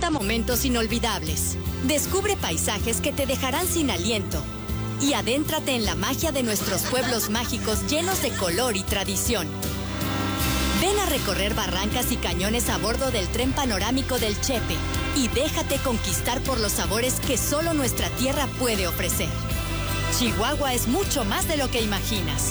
Disfruta momentos inolvidables. Descubre paisajes que te dejarán sin aliento. Y adéntrate en la magia de nuestros pueblos mágicos llenos de color y tradición. Ven a recorrer barrancas y cañones a bordo del tren panorámico del Chepe y déjate conquistar por los sabores que solo nuestra tierra puede ofrecer. Chihuahua es mucho más de lo que imaginas.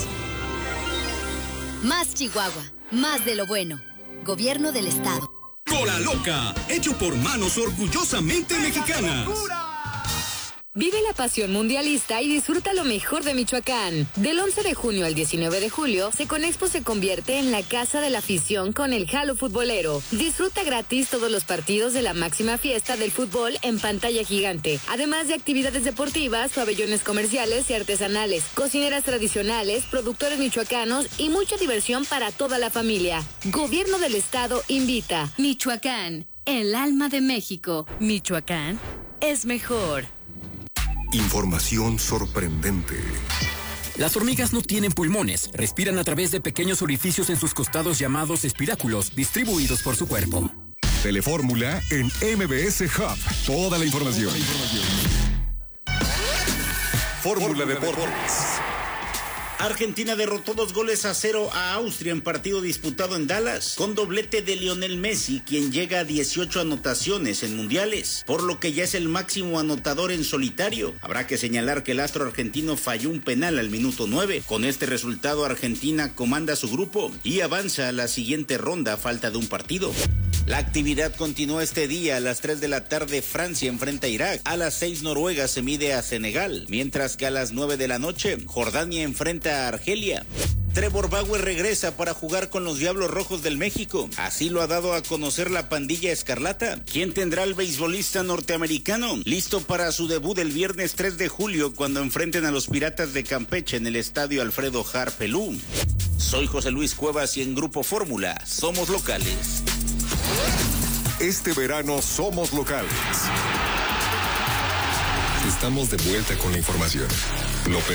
Más Chihuahua, más de lo bueno. Gobierno del Estado. Cola Loca, hecho por manos orgullosamente mexicanas. Vive la pasión mundialista y disfruta lo mejor de Michoacán. Del 11 de junio al 19 de julio, Seconexpo se convierte en la casa de la afición con el Jalo Futbolero. Disfruta gratis todos los partidos de la máxima fiesta del fútbol en pantalla gigante, además de actividades deportivas, pabellones comerciales y artesanales, cocineras tradicionales, productores michoacanos y mucha diversión para toda la familia. Gobierno del Estado invita. Michoacán, el alma de México. Michoacán es mejor. Información sorprendente. Las hormigas no tienen pulmones, respiran a través de pequeños orificios en sus costados llamados espiráculos, distribuidos por su cuerpo. Telefórmula en MBS Hub. Toda la información. Fórmula Deportes. Argentina derrotó 2-0 a Austria en partido disputado en Dallas, con doblete de Lionel Messi, quien llega a 18 anotaciones en mundiales, por lo que ya es el máximo anotador en solitario. Habrá que señalar que el astro argentino falló un penal al minuto 9. Con este resultado, Argentina comanda su grupo y avanza a la siguiente ronda a falta de un partido. La actividad continúa este día. A las 3 de la tarde Francia enfrenta a Irak, a las 6 Noruega se mide a Senegal, mientras que a las 9 de la noche Jordania enfrenta a Argelia. Trevor Bauer regresa para jugar con los Diablos Rojos del México. Así lo ha dado a conocer la pandilla escarlata, quien tendrá al beisbolista norteamericano listo para su debut el viernes 3 de julio cuando enfrenten a los Piratas de Campeche en el estadio Alfredo Harpelú. Soy José Luis Cuevas y en Grupo Fórmula somos locales. Este verano somos locales. Estamos de vuelta con la información. Lo peor